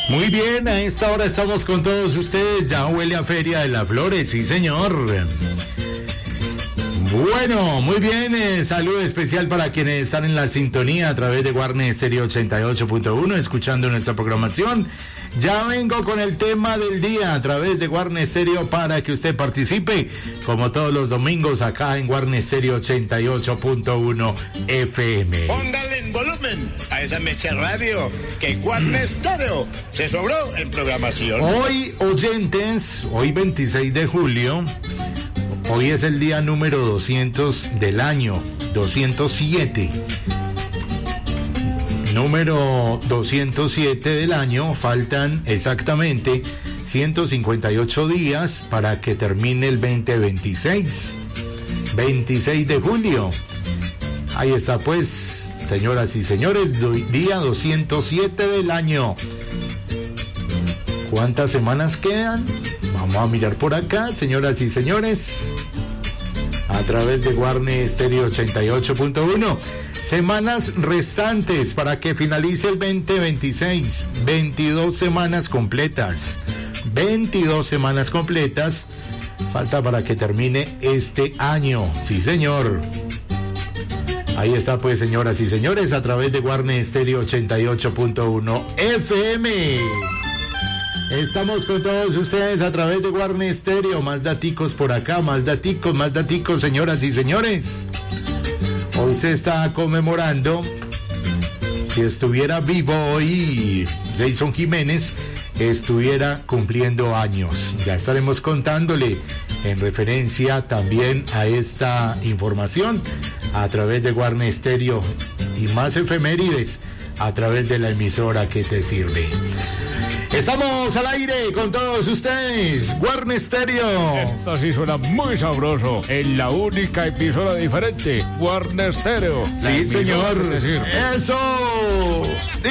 Muy bien, a esta hora estamos con todos ustedes. Ya huele a Feria de las Flores, sí señor. Bueno, muy bien, saludo especial para quienes están en la sintonía a través de Guarne Estéreo 88.1, escuchando nuestra programación. Ya vengo con el tema del día a través de Guarne Estéreo para que usted participe, como todos los domingos acá en Guarne Estéreo 88.1 FM. Póngale en volumen a esa mecha radio que Guarne Estéreo se sobró en programación. Hoy, oyentes, hoy 26 de julio... Hoy es el día número 200 del año, 207. Número 207 del año, faltan exactamente 158 días para que termine el 2026. 26 de julio. Ahí está pues, señoras y señores, día 207 del año. ¿Cuántas semanas quedan? Vamos a mirar por acá, señoras y señores, a través de Guarne Estéreo 88.1. Semanas restantes para que finalice el 2026. 22 semanas completas. 22 semanas completas. Falta para que termine este año. Sí, señor. Ahí está pues, señoras y señores, a través de Guarne Estéreo 88.1 FM. Estamos con todos ustedes a través de Guarne Estéreo. Más daticos por acá, más daticos, señoras y señores. Hoy se está conmemorando, si estuviera vivo hoy Jason Jiménez, estuviera cumpliendo años. Ya estaremos contándole en referencia también a esta información a través de Guarne Estéreo y más efemérides a través de la emisora que te sirve. Estamos al aire con todos ustedes, Guarne Estéreo. Esto sí suena muy sabroso, en la única emisora diferente, Guarne Estéreo. Sí, señor. Eso.